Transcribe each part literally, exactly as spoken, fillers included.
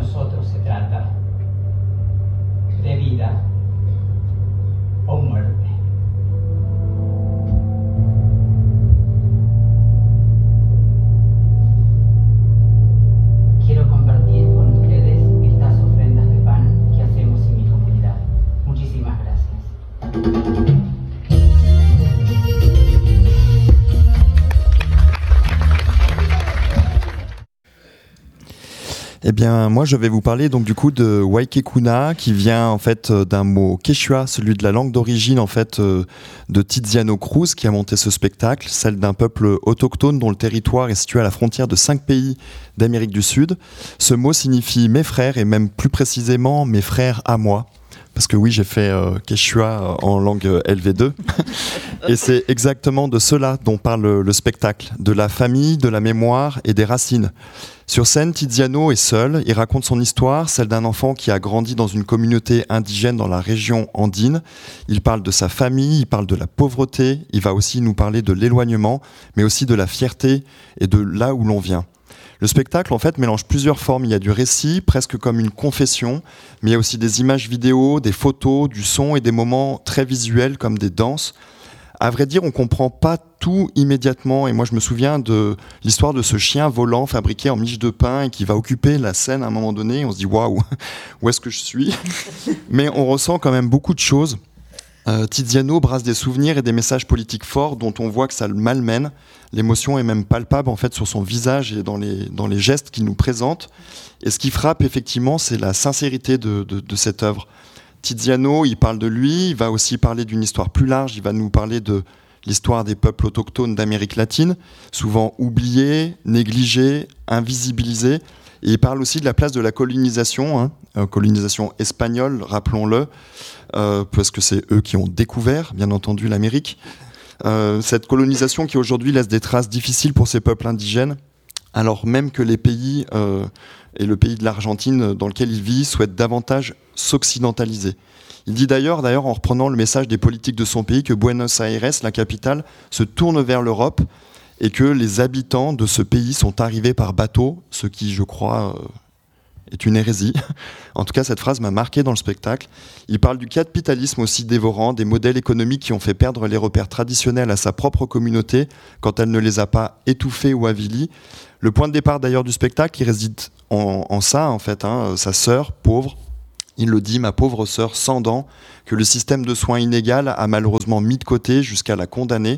nosotros se trata de vida o muerte. Quiero compartir con ustedes estas ofrendas de pan que hacemos en mi comunidad. Muchísimas gracias. Eh bien, moi, je vais vous parler donc du coup de Waikekuna, qui vient en fait d'un mot quechua, celui de la langue d'origine en fait de Tiziano Cruz, qui a monté ce spectacle, celle d'un peuple autochtone dont le territoire est situé à la frontière de cinq pays d'Amérique du Sud. Ce mot signifie mes frères et même plus précisément mes frères à moi. Parce que oui, j'ai fait euh, quechua en langue L V deux. Et c'est exactement de cela dont parle le, le spectacle, de la famille, de la mémoire et des racines. Sur scène, Tiziano est seul, il raconte son histoire, celle d'un enfant qui a grandi dans une communauté indigène dans la région andine. Il parle de sa famille, il parle de la pauvreté, il va aussi nous parler de l'éloignement, mais aussi de la fierté et de là où l'on vient. Le spectacle, en fait, mélange plusieurs formes. Il y a du récit, presque comme une confession, mais il y a aussi des images vidéo, des photos, du son et des moments très visuels comme des danses. À vrai dire, on ne comprend pas tout immédiatement. Et moi, je me souviens de l'histoire de ce chien volant fabriqué en miche de pain et qui va occuper la scène à un moment donné. Et on se dit « Waouh, où est-ce que je suis ?» Mais on ressent quand même beaucoup de choses. Euh, Tiziano brasse des souvenirs et des messages politiques forts dont on voit que ça le malmène. L'émotion est même palpable en fait sur son visage et dans les, dans les gestes qu'il nous présente. Et ce qui frappe effectivement, c'est la sincérité de, de, de cette œuvre. Tiziano, il parle de lui, il va aussi parler d'une histoire plus large, il va nous parler de l'histoire des peuples autochtones d'Amérique latine, souvent oubliés, négligés, invisibilisés. Et il parle aussi de la place de la colonisation, hein, euh, colonisation espagnole, rappelons-le, euh, parce que c'est eux qui ont découvert, bien entendu, l'Amérique. Euh, cette colonisation qui aujourd'hui laisse des traces difficiles pour ces peuples indigènes, alors même que les pays, euh, et le pays de l'Argentine dans lequel il vit, souhaitent davantage s'occidentaliser. Il dit d'ailleurs, d'ailleurs, en reprenant le message des politiques de son pays, que Buenos Aires, la capitale, se tourne vers l'Europe et que les habitants de ce pays sont arrivés par bateau, ce qui, je crois, euh, est une hérésie. En tout cas, cette phrase m'a marqué dans le spectacle. Il parle du capitalisme aussi dévorant, des modèles économiques qui ont fait perdre les repères traditionnels à sa propre communauté quand elle ne les a pas étouffés ou avilis. Le point de départ d'ailleurs du spectacle, il réside en, en ça, en fait, hein, sa sœur, pauvre. Il le dit, ma pauvre sœur sans dents, que le système de soins inégal a malheureusement mis de côté jusqu'à la condamner.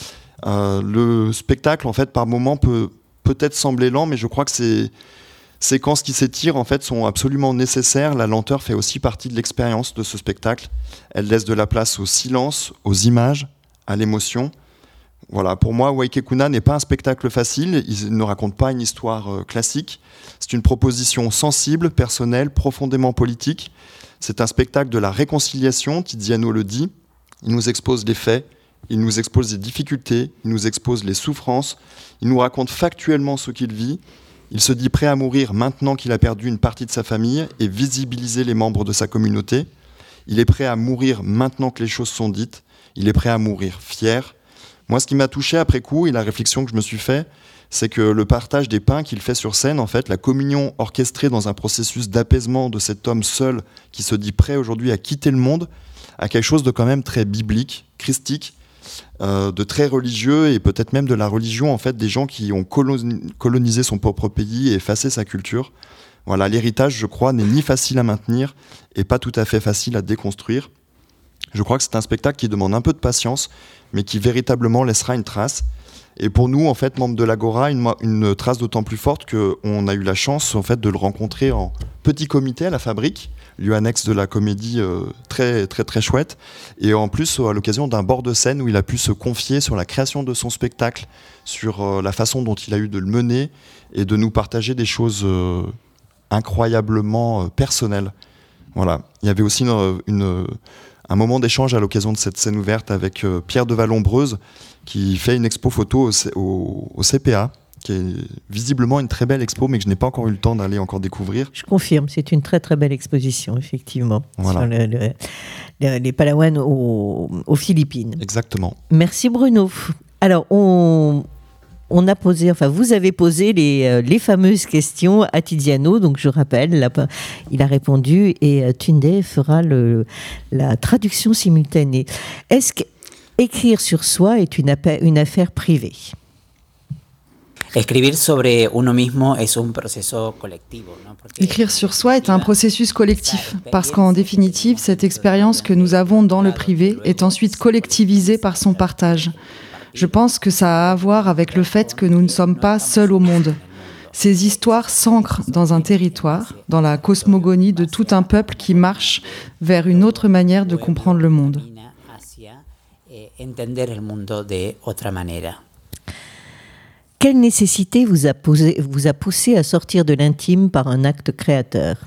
Euh, le spectacle, en fait, par moments peut peut-être sembler lent, mais je crois que ces séquences qui s'étirent, en fait, sont absolument nécessaires. La lenteur fait aussi partie de l'expérience de ce spectacle. Elle laisse de la place au silence, aux images, à l'émotion. Voilà, pour moi, Waikekuna n'est pas un spectacle facile. Il ne raconte pas une histoire euh, classique. C'est une proposition sensible, personnelle, profondément politique. C'est un spectacle de la réconciliation, Tiziano le dit. Il nous expose les faits. Il nous expose les difficultés, il nous expose les souffrances, il nous raconte factuellement ce qu'il vit. Il se dit prêt à mourir maintenant qu'il a perdu une partie de sa famille et visibiliser les membres de sa communauté. Il est prêt à mourir maintenant que les choses sont dites. Il est prêt à mourir fier. Moi, ce qui m'a touché après coup, et la réflexion que je me suis fait, c'est que le partage des pains qu'il fait sur scène, en fait, la communion orchestrée dans un processus d'apaisement de cet homme seul qui se dit prêt aujourd'hui à quitter le monde, a quelque chose de quand même très biblique, christique, Euh, de très religieux et peut-être même de la religion en fait des gens qui ont colonisé son propre pays et effacé sa culture. Voilà, l'héritage, je crois, n'est ni facile à maintenir et pas tout à fait facile à déconstruire. Je crois que c'est un spectacle qui demande un peu de patience, mais qui véritablement laissera une trace. Et pour nous, en fait, membres de l'Agora, une, une trace d'autant plus forte qu'on a eu la chance en fait de le rencontrer en petit comité à la Fabrique, lieu annexe de la comédie euh, très très très chouette, et en plus à l'occasion d'un bord de scène où il a pu se confier sur la création de son spectacle, sur euh, la façon dont il a eu de le mener et de nous partager des choses euh, incroyablement euh, personnelles. Voilà, il y avait aussi une, une, un moment d'échange à l'occasion de cette scène ouverte avec euh, Pierre de Vallombreuse qui fait une expo photo au, au, au C P A, qui est visiblement une très belle expo, mais que je n'ai pas encore eu le temps d'aller encore découvrir. Je confirme, c'est une très très belle exposition, effectivement, voilà. Sur le, le, le, les Palawans aux, aux Philippines. Exactement. Merci Bruno. Alors, on, on a posé, enfin vous avez posé les, euh, les fameuses questions à Tiziano, donc je rappelle, là, il a répondu et euh, Tunde fera le, la traduction simultanée. Est-ce qu'écrire sur soi est une, une affaire privée? Écrire sur soi est un processus collectif, parce qu'en définitive, cette expérience que nous avons dans le privé est ensuite collectivisée par son partage. Je pense que ça a à voir avec le fait que nous ne sommes pas seuls au monde. Ces histoires s'ancrent dans un territoire, dans la cosmogonie de tout un peuple qui marche vers une autre manière de comprendre le monde. Quelle nécessité vous a, posé, vous a poussé à sortir de l'intime par un acte créateur?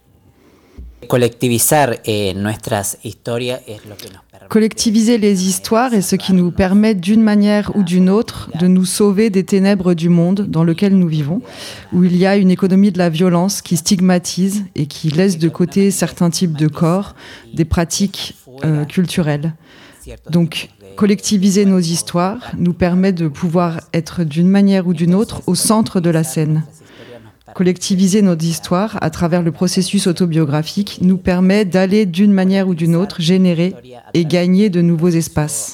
Collectiviser les histoires est ce qui nous permet d'une manière ou d'une autre de nous sauver des ténèbres du monde dans lequel nous vivons, où il y a une économie de la violence qui stigmatise et qui laisse de côté certains types de corps, des pratiques euh, culturelles. Donc, collectiviser nos histoires nous permet de pouvoir être d'une manière ou d'une autre au centre de la scène. Collectiviser nos histoires à travers le processus autobiographique nous permet d'aller d'une manière ou d'une autre générer et gagner de nouveaux espaces.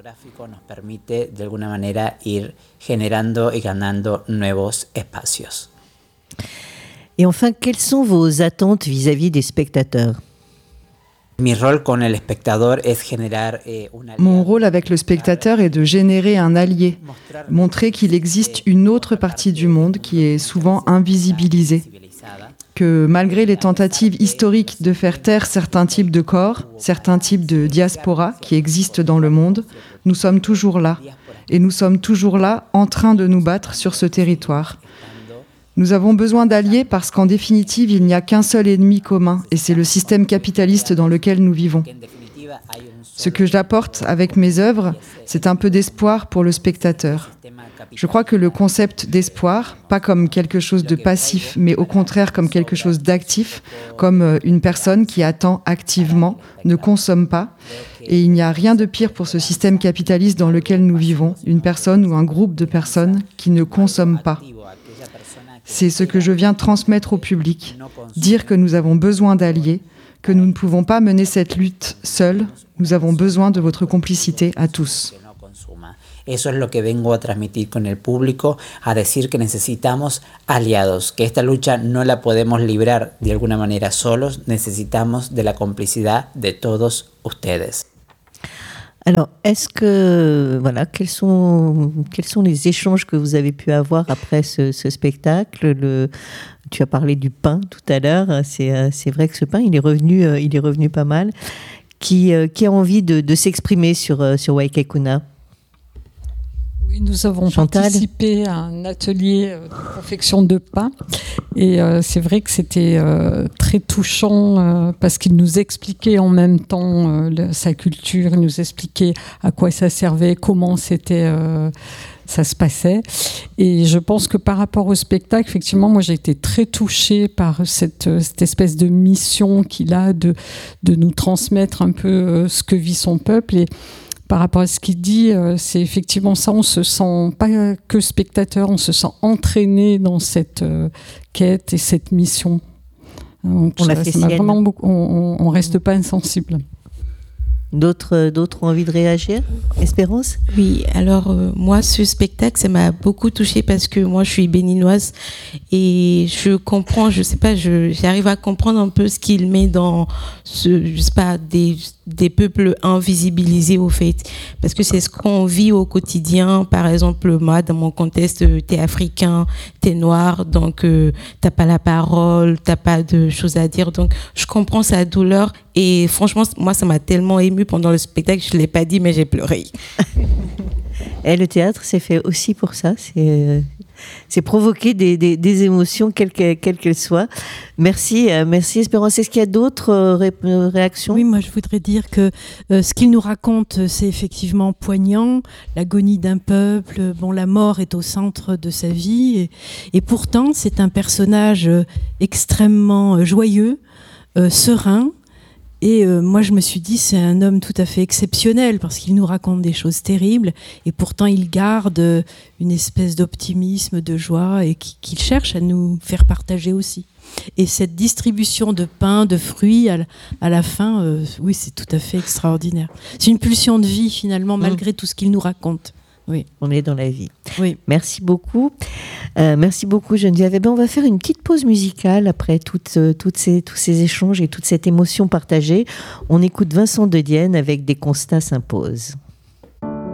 Et enfin, quelles sont vos attentes vis-à-vis des spectateurs? Mon rôle avec le spectateur est de générer un allié, montrer qu'il existe une autre partie du monde qui est souvent invisibilisée, que malgré les tentatives historiques de faire taire certains types de corps, certains types de diaspora qui existent dans le monde, nous sommes toujours là, et nous sommes toujours là en train de nous battre sur ce territoire. Nous avons besoin d'alliés parce qu'en définitive, il n'y a qu'un seul ennemi commun, et c'est le système capitaliste dans lequel nous vivons. Ce que j'apporte avec mes œuvres, c'est un peu d'espoir pour le spectateur. Je crois que le concept d'espoir, pas comme quelque chose de passif, mais au contraire comme quelque chose d'actif, comme une personne qui attend activement, ne consomme pas. Et il n'y a rien de pire pour ce système capitaliste dans lequel nous vivons, une personne ou un groupe de personnes qui ne consomment pas. C'est ce que je viens transmettre au public, dire que nous avons besoin d'alliés, que nous ne pouvons pas mener cette lutte seuls, nous avons besoin de votre complicité à tous. Eso es lo que vengo a transmitir con el público, a decir que necesitamos aliados, que esta lucha no la podemos librar de alguna manera solos, necesitamos de la complicidad de todos ustedes. Alors, est-ce que, voilà, quels sont, quels sont les échanges que vous avez pu avoir après ce, ce spectacle? Le, tu as parlé du pain tout à l'heure, c'est, c'est vrai que ce pain, il est revenu, il est revenu pas mal. Qui, qui a envie de, de s'exprimer sur, sur Waikekuna? Oui, nous avons Chantal. participé à un atelier de confection de pain et euh, c'est vrai que c'était euh, très touchant euh, parce qu'il nous expliquait en même temps euh, le, sa culture, il nous expliquait à quoi ça servait, comment c'était, euh, ça se passait. Et je pense que par rapport au spectacle, effectivement, moi j'ai été très touchée par cette, cette espèce de mission qu'il a de, de nous transmettre un peu euh, ce que vit son peuple. Et par rapport à ce qu'il dit, euh, c'est effectivement ça, on se sent pas que spectateur, on se sent entraîné dans cette euh, quête et cette mission. Donc, on, ça, la fait ça m'a sienne. vraiment beaucoup, on, on, on reste pas insensible. D'autres, d'autres ont envie de réagir? Espérance? Oui, alors euh, moi, ce spectacle, ça m'a beaucoup touchée parce que moi, je suis béninoise et je comprends, je sais pas, je, j'arrive à comprendre un peu ce qu'il met dans ce, je sais pas, des, des peuples invisibilisés au fait. Parce que c'est ce qu'on vit au quotidien. Par exemple, moi, dans mon contexte, t'es africain, t'es noir, donc euh, t'as pas la parole, t'as pas de choses à dire. Donc, je comprends sa douleur et franchement, moi, ça m'a tellement émue pendant le spectacle, je l'ai pas dit, mais j'ai pleuré. Et le théâtre, c'est fait aussi pour ça. C'est, c'est provoquer des, des, des émotions, quelles qu'elles, quelles qu'elles soient. Merci, merci Espérance. Est-ce qu'il y a d'autres ré, réactions? Oui, moi je voudrais dire que euh, ce qu'il nous raconte, c'est effectivement poignant. L'agonie d'un peuple, bon, la mort est au centre de sa vie. Et, et pourtant, c'est un personnage extrêmement joyeux, euh, serein, Et euh, moi, je me suis dit, c'est un homme tout à fait exceptionnel parce qu'il nous raconte des choses terribles et pourtant il garde une espèce d'optimisme, de joie et qu'il cherche à nous faire partager aussi. Et cette distribution de pain, de fruits à la, à la fin, euh, oui, c'est tout à fait extraordinaire. C'est une pulsion de vie finalement, malgré mmh. tout ce qu'il nous raconte. Oui. On est dans la vie. Oui. Merci beaucoup. Euh, merci beaucoup Geneviève. Eh ben, on va faire une petite pause musicale après toutes, euh, toutes ces, tous ces échanges et toute cette émotion partagée. On écoute Vincent de Dienne avec Des constats s'imposent.